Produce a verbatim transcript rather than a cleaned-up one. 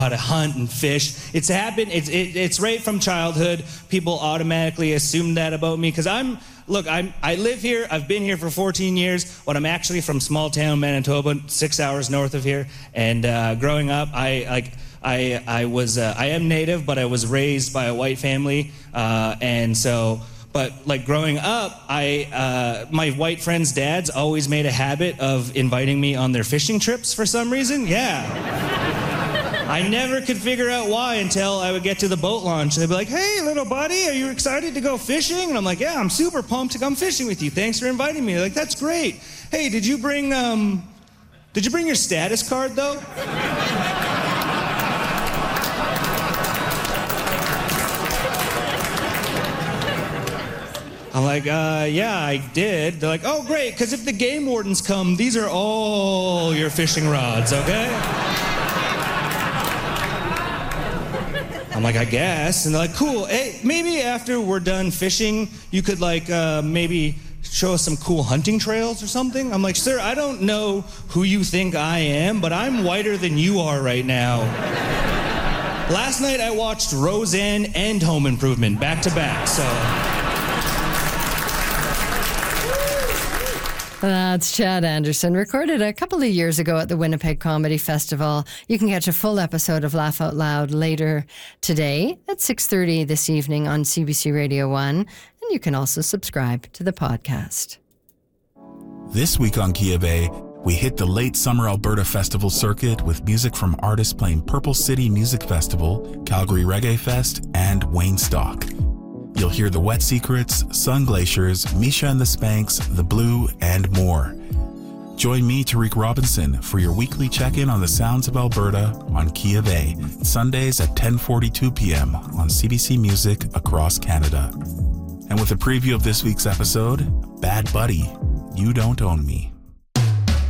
how to hunt and fish. It's happened. It's it, it's right from childhood. People automatically assume that about me because I'm. Look, I'm. I live here. I've been here for fourteen years. But I'm actually from small town Manitoba, six hours north of here. And uh, growing up, I like. I I was uh, I am native, but I was raised by a white family, uh, and so. But like growing up, I uh, my white friends' dads always made a habit of inviting me on their fishing trips for some reason. Yeah. I never could figure out why until I would get to the boat launch. They'd be like, "Hey, little buddy, are you excited to go fishing?" And I'm like, "Yeah, I'm super pumped to come fishing with you. Thanks for inviting me." They're like, "That's great. Hey, did you bring um, did you bring your status card though?" I'm like, uh, yeah, I did. They're like, "Oh, great, because if the game wardens come, these are all your fishing rods, okay?" I'm like, "I guess." And they're like, "Cool. Hey, maybe after we're done fishing, you could, like, uh, maybe show us some cool hunting trails or something?" I'm like, "Sir, I don't know who you think I am, but I'm whiter than you are right now." Last night, I watched Roseanne and Home Improvement back to back, so... That's Chad Anderson, recorded a couple of years ago at the Winnipeg Comedy Festival. You can catch a full episode of Laugh Out Loud later today at six thirty this evening on C B C Radio one, and you can also subscribe to the podcast. This week on Kia Bay, we hit the late summer Alberta festival circuit with music from artists playing Purple City Music Festival, Calgary Reggae Fest, and Wayne Stock. You'll hear The Wet Secrets, Sun Glaciers, Misha and the Spanks, The Blue, and more. Join me, Tariq Robinson, for your weekly check-in on the sounds of Alberta on Kia Bay, Sundays at ten forty-two p.m. on C B C Music across Canada. And with a preview of this week's episode, Bad Buddy, You Don't Own Me.